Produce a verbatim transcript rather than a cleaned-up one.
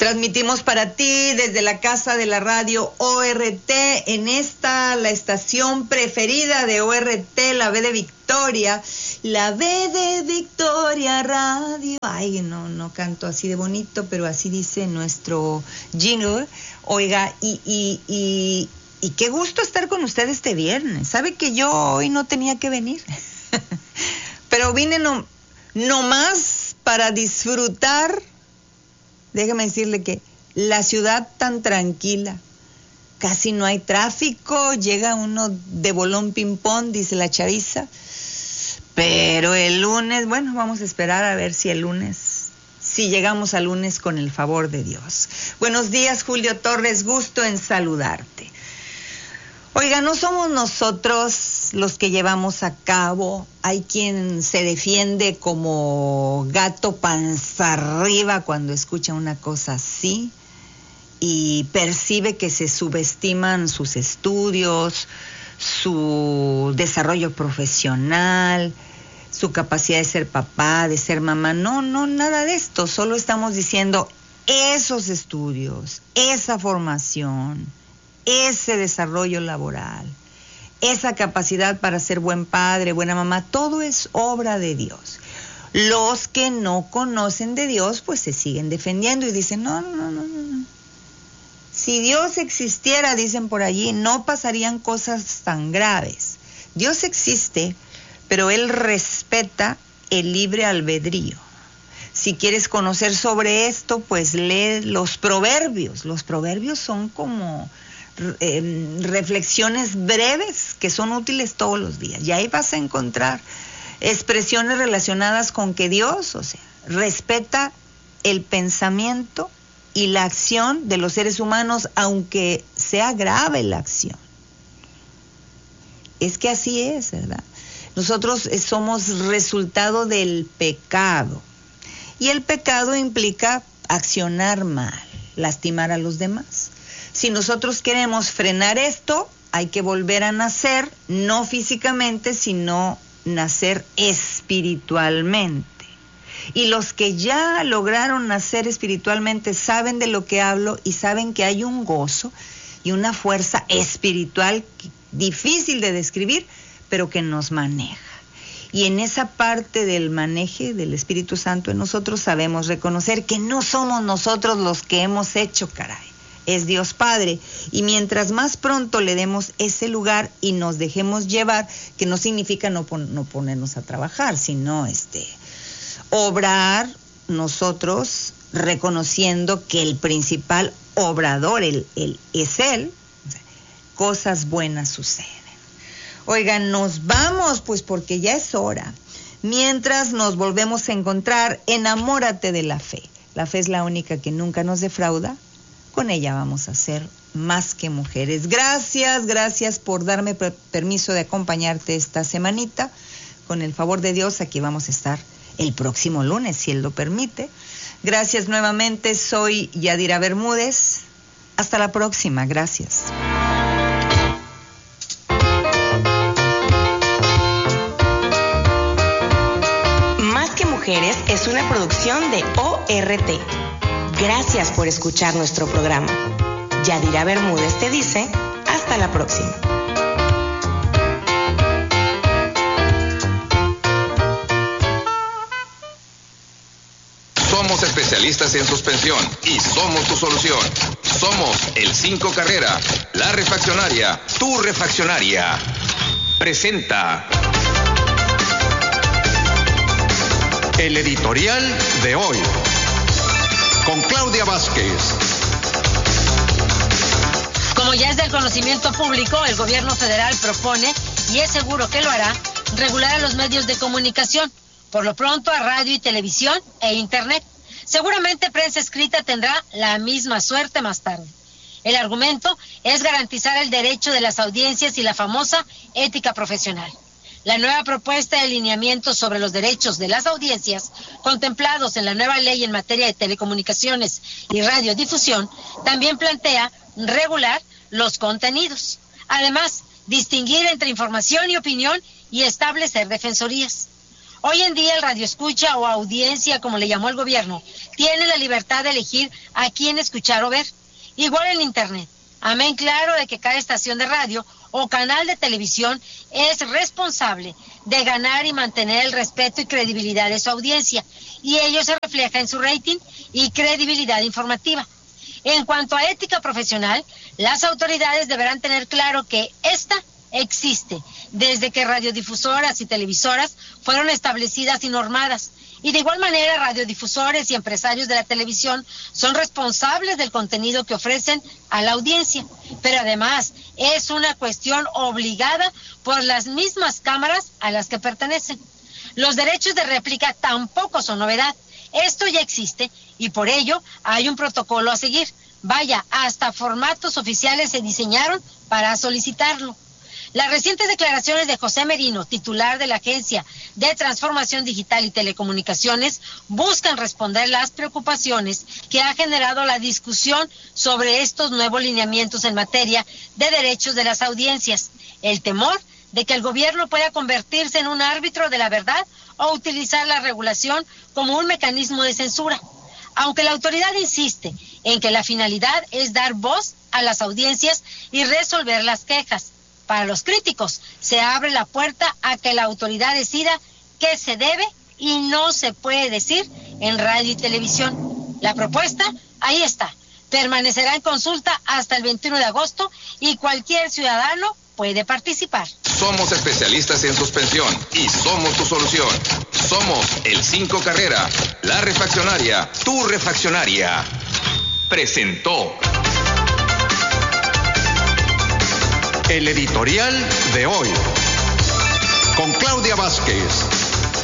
Transmitimos para ti desde la casa de la radio O R T, en esta, la estación preferida de O R T, la B de Victoria, la B de Victoria Radio. Ay, no, no canto así de bonito, pero así dice nuestro jingle. Oiga, y, y, y, y qué gusto estar con usted este viernes. ¿Sabe que yo hoy no tenía que venir? Pero vine no, nomás para disfrutar. Déjeme decirle que la ciudad tan tranquila, casi no hay tráfico, llega uno de bolón ping-pong, dice la chaviza, pero el lunes, bueno, vamos a esperar a ver si el lunes, si llegamos al lunes con el favor de Dios. Buenos días, Julio Torres, gusto en saludarte. Oiga, no somos nosotros los que llevamos a cabo, hay quien se defiende como gato panza arriba cuando escucha una cosa así y percibe que se subestiman sus estudios, su desarrollo profesional, su capacidad de ser papá, de ser mamá. No, no, nada de esto, solo estamos diciendo esos estudios, esa formación, ese desarrollo laboral, esa capacidad para ser buen padre, buena mamá, todo es obra de Dios. Los que no conocen de Dios, pues se siguen defendiendo y dicen, no, no, no, no, no. Si Dios existiera, dicen por allí, no pasarían cosas tan graves. Dios existe, pero Él respeta el libre albedrío. Si quieres conocer sobre esto, pues lee los proverbios. Los proverbios son como Eh, reflexiones breves que son útiles todos los días, y ahí vas a encontrar expresiones relacionadas con que Dios, o sea, respeta el pensamiento y la acción de los seres humanos, aunque sea grave la acción. Es que así es, ¿verdad? Nosotros somos resultado del pecado, y el pecado implica accionar mal, lastimar a los demás. Si nosotros queremos frenar esto, hay que volver a nacer, no físicamente, sino nacer espiritualmente. Y los que ya lograron nacer espiritualmente saben de lo que hablo y saben que hay un gozo y una fuerza espiritual difícil de describir, pero que nos maneja. Y en esa parte del maneje del Espíritu Santo en nosotros sabemos reconocer que no somos nosotros los que hemos hecho, caray. Es Dios Padre, y mientras más pronto le demos ese lugar y nos dejemos llevar, que no significa no, pon, no ponernos a trabajar, sino este, obrar nosotros reconociendo que el principal obrador el, el, es Él, cosas buenas suceden. Oigan, nos vamos pues porque ya es hora. Mientras nos volvemos a encontrar, enamórate de la fe. La fe es la única que nunca nos defrauda. Con ella vamos a ser más que mujeres. Gracias, gracias por darme per- permiso de acompañarte esta semanita. Con el favor de Dios, aquí vamos a estar el próximo lunes, si Él lo permite. Gracias nuevamente, soy Yadira Bermúdez. Hasta la próxima, gracias. Más que Mujeres es una producción de O R T. Gracias por escuchar nuestro programa. Yadira Bermúdez te dice, hasta la próxima. Somos especialistas en suspensión y somos tu solución. Somos el cinco Carrera, la refaccionaria, tu refaccionaria. Presenta el editorial de hoy. Con Claudia Vázquez. Como ya es del conocimiento público, el gobierno federal propone, y es seguro que lo hará, regular a los medios de comunicación, por lo pronto a radio y televisión e internet. Seguramente prensa escrita tendrá la misma suerte más tarde. El argumento es garantizar el derecho de las audiencias y la famosa ética profesional. La nueva propuesta de lineamientos sobre los derechos de las audiencias, contemplados en la nueva ley en materia de telecomunicaciones y radiodifusión, también plantea regular los contenidos. Además, distinguir entre información y opinión y establecer defensorías. Hoy en día el radioescucha o audiencia, como le llamó el gobierno, tiene la libertad de elegir a quién escuchar o ver. Igual en Internet. Amén claro de que cada estación de radio o canal de televisión es responsable de ganar y mantener el respeto y credibilidad de su audiencia, y ello se refleja en su rating y credibilidad informativa. En cuanto a ética profesional, las autoridades deberán tener claro que esta existe desde que radiodifusoras y televisoras fueron establecidas y normadas. Y de igual manera, radiodifusores y empresarios de la televisión son responsables del contenido que ofrecen a la audiencia. Pero además, es una cuestión obligada por las mismas cámaras a las que pertenecen. Los derechos de réplica tampoco son novedad. Esto ya existe y por ello hay un protocolo a seguir. Vaya, hasta formatos oficiales se diseñaron para solicitarlo. Las recientes declaraciones de José Merino, titular de la Agencia de Transformación Digital y Telecomunicaciones, buscan responder las preocupaciones que ha generado la discusión sobre estos nuevos lineamientos en materia de derechos de las audiencias. El temor de que el gobierno pueda convertirse en un árbitro de la verdad o utilizar la regulación como un mecanismo de censura. Aunque la autoridad insiste en que la finalidad es dar voz a las audiencias y resolver las quejas, para los críticos se abre la puerta a que la autoridad decida qué se debe y no se puede decir en radio y televisión. La propuesta, ahí está, permanecerá en consulta hasta el veintiuno de agosto y cualquier ciudadano puede participar. Somos especialistas en suspensión y somos tu solución. Somos el cinco Carrera, la refaccionaria, tu refaccionaria. Presentó el editorial de hoy, con Claudia Vázquez.